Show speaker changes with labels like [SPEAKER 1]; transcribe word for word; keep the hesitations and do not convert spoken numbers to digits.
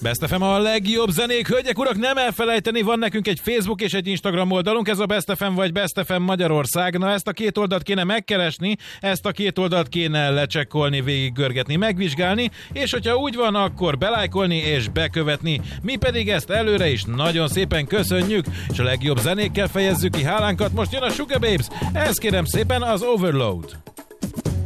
[SPEAKER 1] Best ef em a legjobb zenék, hölgyek, urak, nem elfelejteni, van nekünk egy Facebook és egy Instagram oldalunk, ez a Best ef em vagy Best ef em Magyarország. Na, ezt a két oldalt kéne megkeresni, ezt a két oldalt kéne lecsekkolni, végiggörgetni, megvizsgálni, és hogyha úgy van, akkor belájkolni és bekövetni. Mi pedig ezt előre is nagyon szépen köszönjük, és a legjobb zenékkel fejezzük ki hálánkat. Most jön a Sugababes, ez kérem szépen az Overload.